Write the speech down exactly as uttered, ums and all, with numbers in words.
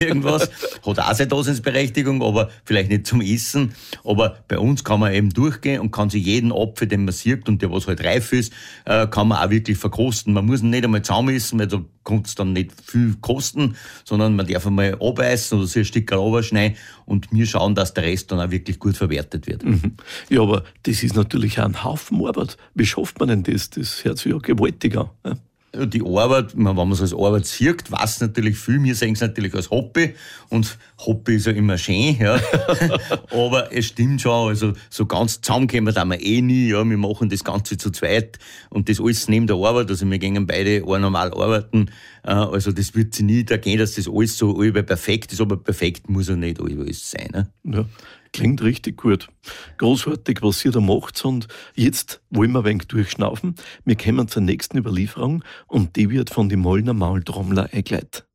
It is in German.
irgendwas. Hat auch seine Daseinsberechtigung, aber vielleicht nicht zum Essen. Aber bei uns kann man eben durchgehen und kann sich jeden Apfel, den man sieht und der was halt reif ist, äh, kann man auch wirklich verkosten. Man muss ihn nicht einmal zusammen essen, weil da kann es dann nicht viel kosten, sondern man darf einmal abbeißen oder sich ein Stück runterschneiden und wir schauen, dass der Rest dann auch wirklich gut verwertet wird. Mhm. Ja, aber das ist natürlich auch ein Haufen Arbeit. Wie schafft man denn das? Das hört sich ja gewaltig an. Ja. Die Arbeit, wenn man es als Arbeit sieht, weiß natürlich viel. Wir sehen es natürlich als Hobby und Hobby ist ja immer schön, ja. Aber es stimmt schon, also so ganz zusammenkommen da wir eh nie, ja. Wir machen das Ganze zu zweit und das alles neben der Arbeit, also wir gehen beide auch normal arbeiten, also das wird sich nie da gehen, dass das alles so allweil perfekt ist, aber perfekt muss ja nicht alles sein, ne? Ja. Klingt richtig gut. Großartig, was ihr da macht. Und jetzt wollen wir ein wenig durchschnaufen. Wir kommen zur nächsten Überlieferung und die wird von den Mollner Maultrommler eingeleitet.